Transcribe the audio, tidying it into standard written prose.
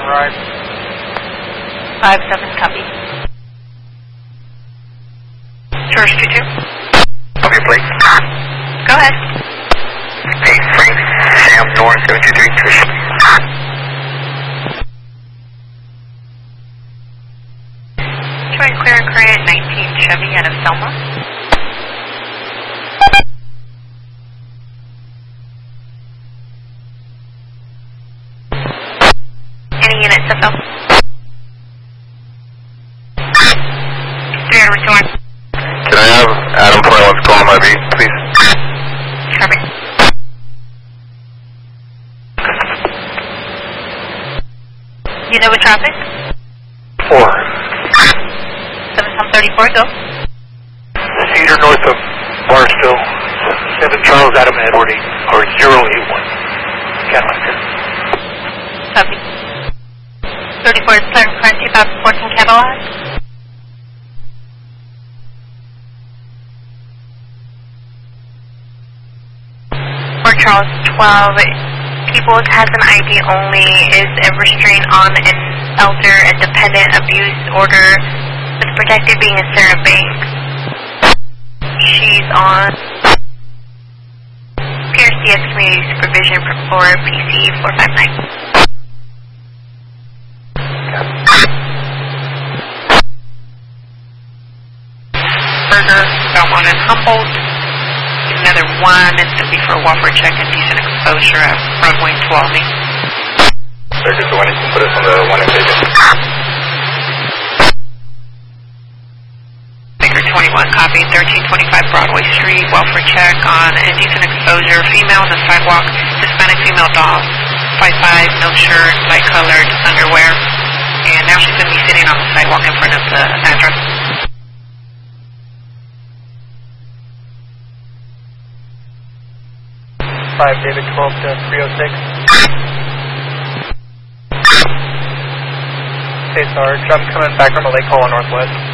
right. 5-7, copy. George 22. Okay, please. Go ahead. 8 Frank, Sam North, 723, Trish. Troy Clear Current 19 Chevy out of Selma. Any units of Selma? 321. Can I have Adam 21's call my beat, please? Copy. You know what traffic? 4. 734, go. Cedar north of Barstow, 7 Charles Adam Edward 8, or 081. Cadillac. Copy. 34 is Clear Current 2014 Cadillac. Or Charles 12, people has an ID only, is a restraint on an elder and dependent abuse order, with protected being a Sarah Banks. She's on PRCS Community Supervision for PC 459. Burger, Belmont and Humboldt. Another 1 is simply for a welfare check and decent exposure at runway 12. Sir, just the one you can put us on the one in Vegas. Baker 21, copy, 1325 Broadway Street, welfare check on indecent exposure, female on the sidewalk, Hispanic female dog, 5'5", no shirt, light colored underwear, and now she's going to be sitting on the sidewalk in front of the address. 5 David 12 to 306. Okay, Sarge, I'm coming back from a Lake Hall Northwest.